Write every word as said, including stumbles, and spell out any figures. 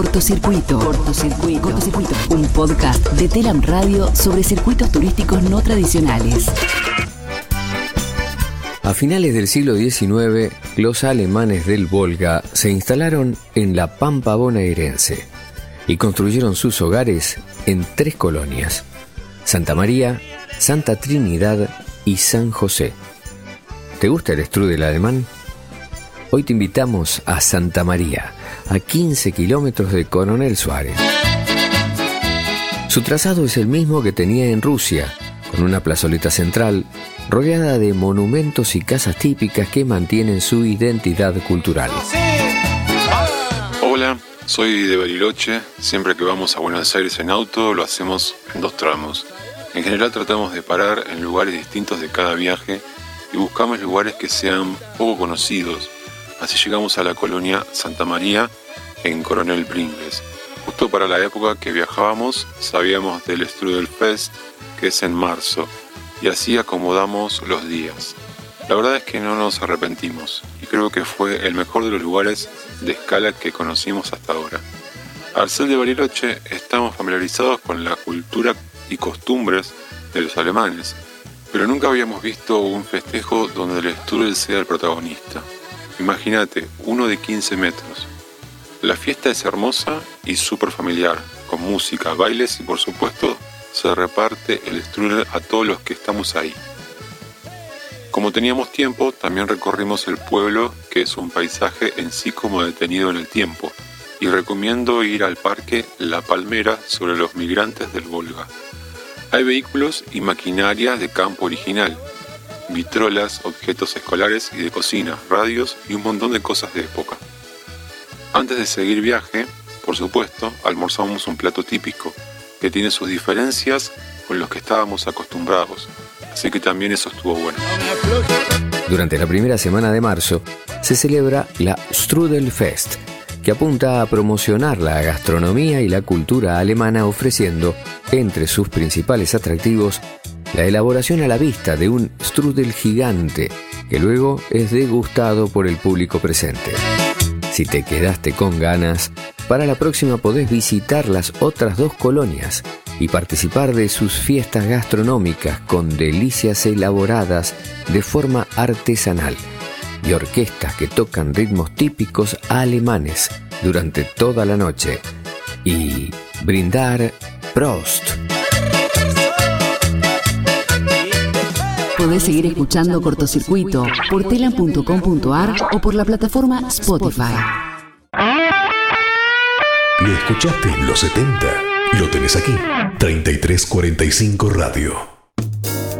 Cortocircuito. Cortocircuito. Cortocircuito. Un podcast de Telam Radio sobre circuitos turísticos no tradicionales. A finales del siglo diecinueve, los alemanes del Volga se instalaron en la Pampa bonaerense y construyeron sus hogares en tres colonias: Santa María, Santa Trinidad y San José. ¿Te gusta el strudel alemán? Hoy te invitamos a Santa María, a quince kilómetros de Coronel Suárez. Su trazado es el mismo que tenía en Rusia, con una plazoleta central rodeada de monumentos y casas típicas que mantienen su identidad cultural. Hola, soy de Bariloche. Siempre que vamos a Buenos Aires en auto lo hacemos en dos tramos. En general tratamos de parar en lugares distintos de cada viaje y buscamos lugares que sean poco conocidos. Así llegamos a la colonia Santa María en Coronel Pringles. Justo para la época que viajábamos sabíamos del Strudel Fest, que es en marzo, y así acomodamos los días. La verdad es que no nos arrepentimos y creo que fue el mejor de los lugares de escala que conocimos hasta ahora. Al ser de Bariloche estamos familiarizados con la cultura y costumbres de los alemanes, pero nunca habíamos visto un festejo donde el Strudel sea el protagonista. Imagínate, uno de quince metros. La fiesta es hermosa y súper familiar, con música, bailes y por supuesto se reparte el strudel a todos los que estamos ahí. Como teníamos tiempo, también recorrimos el pueblo, que es un paisaje en sí como detenido en el tiempo, y recomiendo ir al parque La Palmera sobre los migrantes del Volga. Hay vehículos y maquinaria de campo original, vitrolas, objetos escolares y de cocina, radios y un montón de cosas de época. Antes de seguir viaje, por supuesto, almorzamos un plato típico que tiene sus diferencias con los que estábamos acostumbrados, así que también eso estuvo bueno. Durante la primera semana de marzo se celebra la Strudel Fest, que apunta a promocionar la gastronomía y la cultura alemana, ofreciendo entre sus principales atractivos la elaboración a la vista de un strudel gigante que luego es degustado por el público presente. Si te quedaste con ganas, para la próxima podés visitar las otras dos colonias y participar de sus fiestas gastronómicas con delicias elaboradas de forma artesanal y orquestas que tocan ritmos típicos alemanes durante toda la noche. Y brindar Prost. Podés seguir escuchando Cortocircuito por telam punto com punto ar o por la plataforma Spotify. ¿Lo escuchaste en los setenta? Lo tenés aquí. treinta y tres cuarenta y cinco Radio.